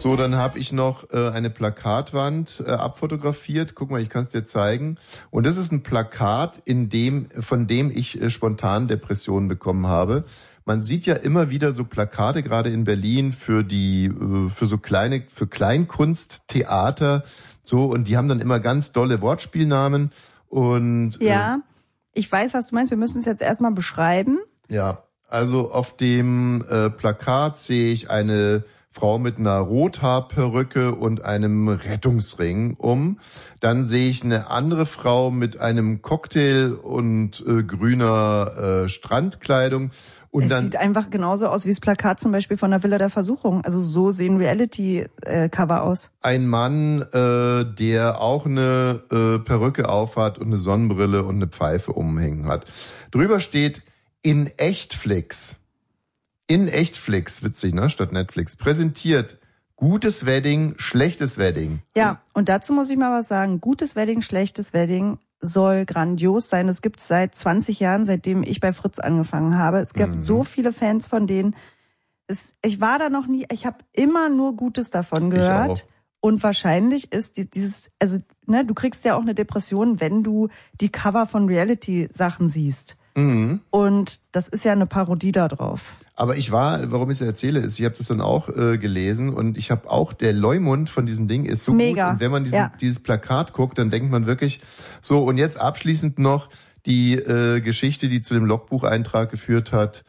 So, dann habe ich noch eine Plakatwand abfotografiert. Guck mal, ich kann es dir zeigen. Und das ist ein Plakat, von dem ich spontan Depressionen bekommen habe. Man sieht ja immer wieder so Plakate, gerade in Berlin, für Kleinkunsttheater, so, und die haben dann immer ganz dolle Wortspielnamen und ja, ich weiß, was du meinst. Wir müssen es jetzt erstmal beschreiben. Ja, also auf dem Plakat sehe ich eine Frau mit einer Rothaarperücke und einem Rettungsring um. Dann sehe ich eine andere Frau mit einem Cocktail und grüner Strandkleidung. Und es sieht einfach genauso aus wie das Plakat zum Beispiel von der Villa der Versuchung. Also so sehen Reality-Cover aus. Ein Mann, der auch eine Perücke aufhat und eine Sonnenbrille und eine Pfeife umhängen hat. Drüber steht in Echtflix. In Echtflix, witzig, ne? Statt Netflix. Präsentiert gutes Wedding, schlechtes Wedding. Ja, und dazu muss ich mal was sagen. Gutes Wedding, schlechtes Wedding soll grandios sein. Es gibt es seit 20 Jahren, seitdem ich bei Fritz angefangen habe. Es gibt so viele Fans von denen. Ich war da noch nie, ich habe immer nur Gutes davon gehört. Und wahrscheinlich ist du kriegst ja auch eine Depression, wenn du die Cover von Reality-Sachen siehst. Mhm. Und das ist ja eine Parodie da drauf. Aber warum ich es erzähle, ist, ich habe das dann auch gelesen und ich habe auch, der Leumund von diesem Ding ist so mega gut. Und wenn man dieses Plakat guckt, dann denkt man wirklich so. Und jetzt abschließend noch die Geschichte, die zu dem Logbucheintrag geführt hat,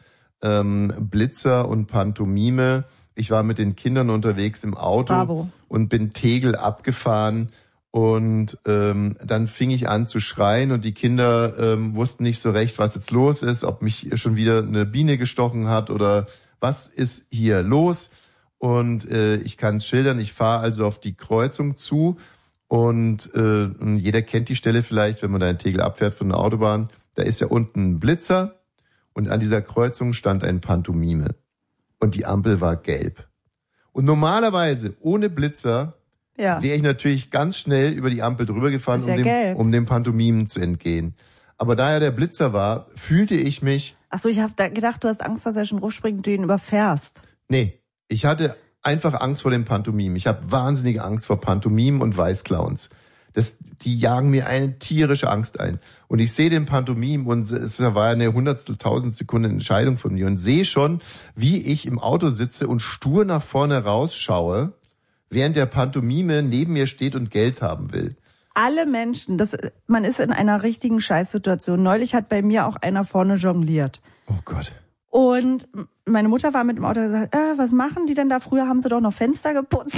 Blitzer und Pantomime. Ich war mit den Kindern unterwegs im Auto und bin Tegel abgefahren. Und dann fing ich an zu schreien und die Kinder wussten nicht so recht, was jetzt los ist, ob mich schon wieder eine Biene gestochen hat oder was ist hier los. Und ich kann es schildern, ich fahre also auf die Kreuzung zu und jeder kennt die Stelle vielleicht, wenn man da in Tegel abfährt von der Autobahn. Da ist ja unten ein Blitzer und an dieser Kreuzung stand ein Pantomime und die Ampel war gelb. Und normalerweise ohne Blitzer wäre ich natürlich ganz schnell über die Ampel drüber gefahren, um dem Pantomimen zu entgehen. Aber da ja der Blitzer war, fühlte ich mich... Ach so, ich habe da gedacht, du hast Angst, dass er schon raufspringt und du ihn überfährst. Nee, ich hatte einfach Angst vor dem Pantomimen. Ich habe wahnsinnige Angst vor Pantomimen und Weißclowns. Die jagen mir eine tierische Angst ein. Und ich sehe den Pantomim und es war eine 100.000 Sekunden Entscheidung von mir und sehe schon, wie ich im Auto sitze und stur nach vorne rausschaue, während der Pantomime neben mir steht und Geld haben will. Alle Menschen, man ist in einer richtigen Scheißsituation. Neulich hat bei mir auch einer vorne jongliert. Oh Gott. Und meine Mutter war mit dem Auto und gesagt, was machen die denn da? Früher haben sie doch noch Fenster geputzt.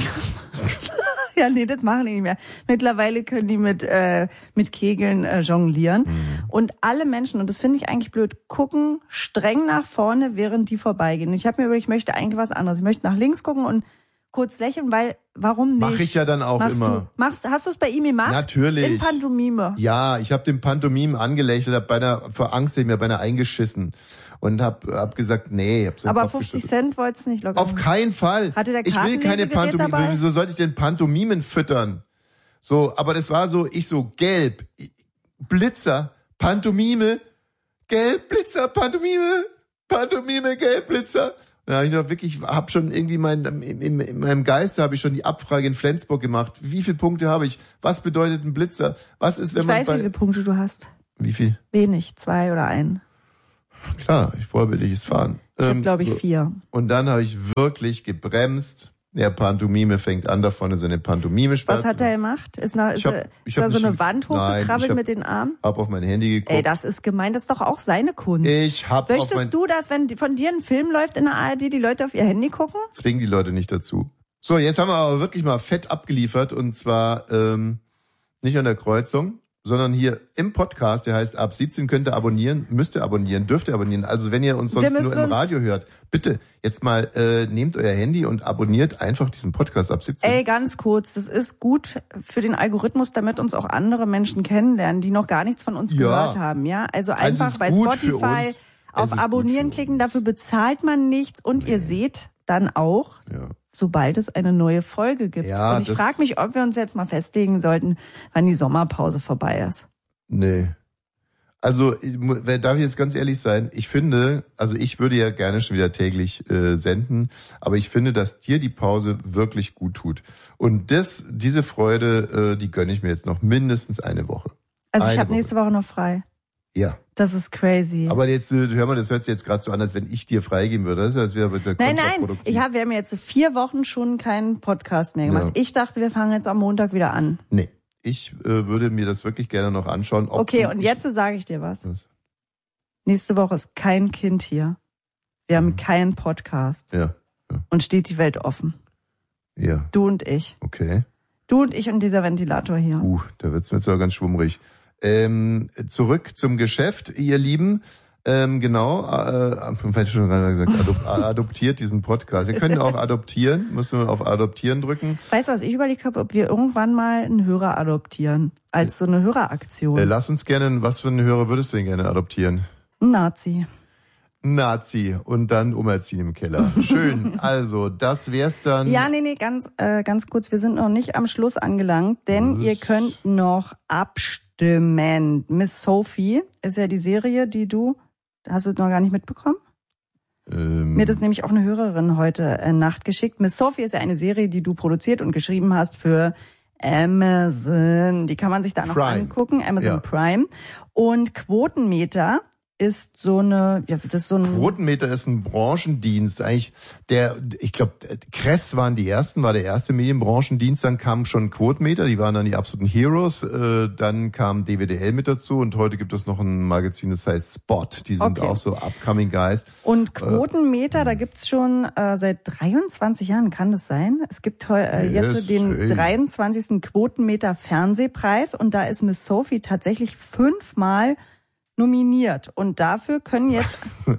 Ja, nee, das machen die nicht mehr. Mittlerweile können die mit Kegeln jonglieren. Und alle Menschen, und das finde ich eigentlich blöd, gucken streng nach vorne, während die vorbeigehen. Und ich habe mir überlegt, ich möchte eigentlich was anderes. Ich möchte nach links gucken und kurz lächeln, weil, warum nicht? Mach ich ja dann auch immer. Hast du es bei ihm gemacht? Natürlich. In Pantomime? Ja, ich habe den Pantomimen angelächelt, vor Angst mir beinahe eingeschissen und hab gesagt, nee. Aber 50 Cent wollt's nicht locker. Auf keinen Fall. Hatte der ich will keine Pantomime. Wieso sollte ich denn Pantomimen füttern? So, aber das war so, gelb, Blitzer, Pantomime, gelb, Blitzer, Pantomime, gelb, Blitzer. Und da habe ich noch wirklich, schon irgendwie in meinem Geiste habe ich schon die Abfrage in Flensburg gemacht. Wie viele Punkte habe ich? Was bedeutet ein Blitzer? Was ist, wenn ich weiß, wie viele Punkte du hast. Wie viel? Wenig, 2 oder 1. Klar, vorbildliches Fahren. Ich habe, glaube ich, 4. Und dann habe ich wirklich gebremst. Der Pantomime fängt an, da vorne seine Pantomime-Spaß. Was hat er gemacht? Ist da so eine Wand hochgekrabbelt mit den Armen? Hab auf mein Handy geguckt. Ey, das ist gemein, das ist doch auch seine Kunst. Möchtest du, dass, wenn von dir ein Film läuft in der ARD, die Leute auf ihr Handy gucken? Zwingen die Leute nicht dazu. So, jetzt haben wir aber wirklich mal fett abgeliefert und zwar nicht an der Kreuzung, sondern hier im Podcast, der heißt Ab 17, dürft ihr abonnieren. Also wenn ihr uns sonst nur im Radio hört, bitte jetzt mal nehmt euer Handy und abonniert einfach diesen Podcast Ab 17. Ey, ganz kurz, das ist gut für den Algorithmus, damit uns auch andere Menschen kennenlernen, die noch gar nichts von uns gehört haben. Ja, also einfach bei Spotify auf Abonnieren klicken, dafür bezahlt man nichts und ihr seht dann auch, sobald es eine neue Folge gibt. Ja, und ich frage mich, ob wir uns jetzt mal festlegen sollten, wann die Sommerpause vorbei ist. Nee. Also, darf ich jetzt ganz ehrlich sein, ich finde, also ich würde ja gerne schon wieder täglich senden, aber ich finde, dass dir die Pause wirklich gut tut. Und diese Freude, die gönne ich mir jetzt noch mindestens eine Woche. Also ich habe nächste Woche noch frei. Ja. Das ist crazy. Aber jetzt, hör mal, das hört sich jetzt gerade so an, als wenn ich dir freigeben würde. Das ist, als wäre Nein, wir haben jetzt 4 Wochen schon keinen Podcast mehr gemacht. Ja. Ich dachte, wir fangen jetzt am Montag wieder an. Nee. Ich würde mir das wirklich gerne noch anschauen. Okay, und jetzt sage ich dir was. Nächste Woche ist kein Kind hier. Wir haben keinen Podcast. Ja. Und steht die Welt offen. Ja. Du und ich. Okay. Du und ich und dieser Ventilator hier. Da wird's mir jetzt aber ganz schwummrig. Zurück zum Geschäft, ihr Lieben. Genau, ich schon gerade gesagt, adoptiert diesen Podcast. Ihr könnt auch adoptieren, müssen wir auf Adoptieren drücken. Weißt du, was ich überlegt habe, ob wir irgendwann mal einen Hörer adoptieren, als so eine Höreraktion. Lass uns gerne, was für einen Hörer würdest du denn gerne adoptieren? Ein Nazi. Nazi und dann umerziehen im Keller. Schön, also das wär's dann. Ja, nee, ganz kurz, wir sind noch nicht am Schluss angelangt, denn ihr könnt noch abstimmen. Miss Sophie ist ja die Serie, die hast du noch gar nicht mitbekommen? Mir hat das nämlich auch eine Hörerin heute Nacht geschickt. Miss Sophie ist ja eine Serie, die du produziert und geschrieben hast für Amazon. Die kann man sich da noch angucken, Amazon Prime. Und Quotenmeter ist Quotenmeter ist ein Branchendienst. Eigentlich ich glaube, Kress war der erste Medienbranchendienst, dann kam schon Quotenmeter, die waren dann die absoluten Heroes, dann kam DWDL mit dazu und heute gibt es noch ein Magazin, das heißt Spot, die sind auch so upcoming guys. Und Quotenmeter, da gibt's schon seit 23 Jahren, kann das sein? Es gibt jetzt den 23. Quotenmeter Fernsehpreis und da ist Miss Sophie tatsächlich 5-mal nominiert. Und dafür können jetzt,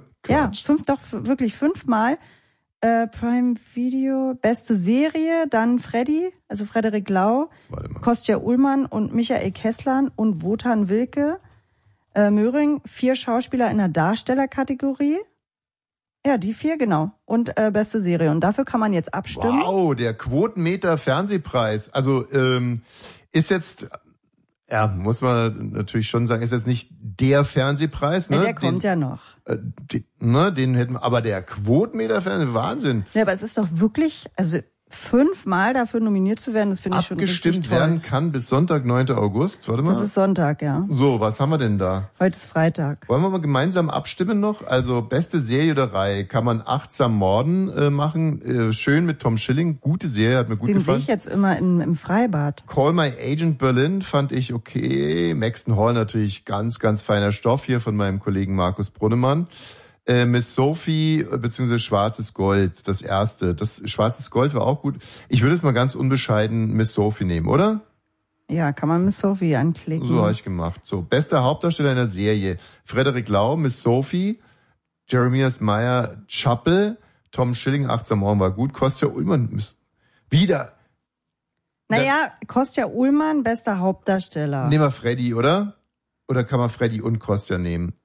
wirklich 5-mal Prime Video, beste Serie, dann Frederik Lau, Kostja Ullmann und Michael Kessler und Wotan Wilke Möhring, 4 Schauspieler in der Darstellerkategorie. Ja, die 4, genau. Und beste Serie. Und dafür kann man jetzt abstimmen. Wow, der Quotenmeter Fernsehpreis. Also ist jetzt... Ja, muss man natürlich schon sagen, ist jetzt nicht der Fernsehpreis, ne? Ja, der kommt ja noch. Den hätten wir, aber der Quotenmeter Fernseh, Wahnsinn. Ja, aber es ist doch wirklich, also 5-mal dafür nominiert zu werden, das finde ich schon richtig toll. Abgestimmt werden kann bis Sonntag, 9. August. Warte mal. Das ist Sonntag, ja. So, was haben wir denn da? Heute ist Freitag. Wollen wir mal gemeinsam abstimmen noch? Also beste Serie oder Reihe kann man Achtsam Morden machen. Schön mit Tom Schilling. Gute Serie, hat mir gut gefallen. Den sehe ich jetzt immer im Freibad. Call My Agent Berlin fand ich okay. Maxton Hall natürlich ganz, ganz feiner Stoff hier von meinem Kollegen Markus Brunnemann. Miss Sophie bzw. Schwarzes Gold, das erste. Das Schwarzes Gold war auch gut. Ich würde jetzt mal ganz unbescheiden Miss Sophie nehmen, oder? Ja, kann man Miss Sophie anklicken. So habe ich gemacht. So, bester Hauptdarsteller in der Serie. Frederik Lau, Miss Sophie, Jeremias Meyer, Chappell, Tom Schilling, 18 Morgen war gut, Kostja Ullmann, wieder. Naja, Kostja Ullmann, bester Hauptdarsteller. Nehmen wir Freddy, oder? Oder kann man Freddy und Kostja nehmen?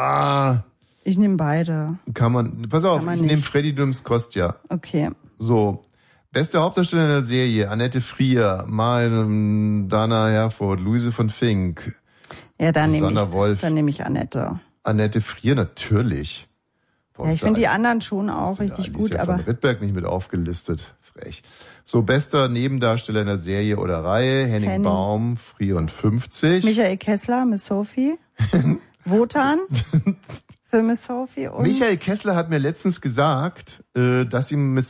Ich nehme beide. Pass auf, ich nehme Freddy, du nimmst Kostja. Okay. So. Beste Hauptdarsteller in der Serie, Annette Frier, Dana Herford, Luise von Fink. Ja, dann nehme ich Annette. Annette Frier, natürlich. Ja, ich finde die anderen schon auch richtig gut, aber... von Rittberg nicht mit aufgelistet. Frech. So, bester Nebendarsteller in der Serie oder Reihe, Henning Baum, Frier und 50. Michael Kessler, Miss Sophie. Wotan. Für Miss Sophie. Und Michael Kessler hat mir letztens gesagt, dass ihm Miss